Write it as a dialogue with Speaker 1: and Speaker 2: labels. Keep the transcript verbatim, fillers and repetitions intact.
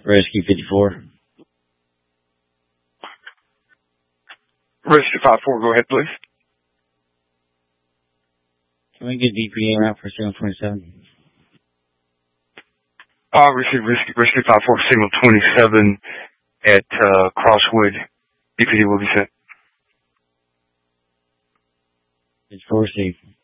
Speaker 1: Rescue fifty-four.
Speaker 2: Rescue five four, go ahead, please.
Speaker 1: Can we get D P A out for signal twenty-seven?
Speaker 2: Uh, receive Rescue, Rescue five four, signal twenty-seven at uh, Crosswood. D P D will be set.
Speaker 1: It's four received.